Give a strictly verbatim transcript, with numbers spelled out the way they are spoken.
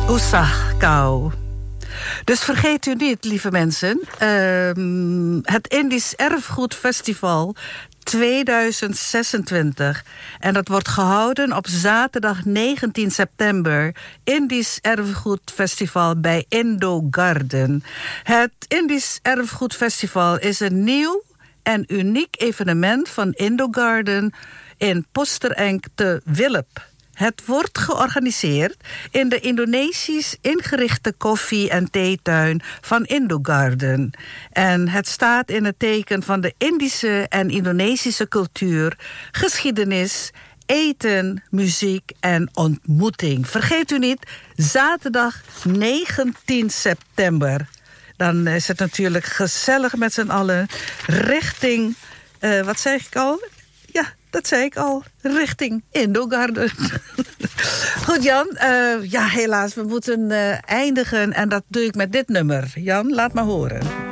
Oesah, kou. Dus vergeet u niet, lieve mensen, uh, het Indisch Erfgoedfestival tweeduizend zesentwintig. En dat wordt gehouden op zaterdag negentien september. Indisch Erfgoedfestival bij Indo Garden. Het Indisch Erfgoedfestival is een nieuw en uniek evenement van Indo Garden in Posterenk te Willep. Het wordt georganiseerd in de Indonesisch ingerichte koffie- en theetuin van Indo Garden. En het staat in het teken van de Indische en Indonesische cultuur, geschiedenis, eten, muziek en ontmoeting. Vergeet u niet, zaterdag negentien september. Dan is het natuurlijk gezellig met z'n allen richting, uh, wat zeg ik al? Ja, dat zei ik al, richting Indo Garden. Goed, Jan. Uh, ja, helaas, we moeten uh, eindigen en dat doe ik met dit nummer. Jan, laat maar horen.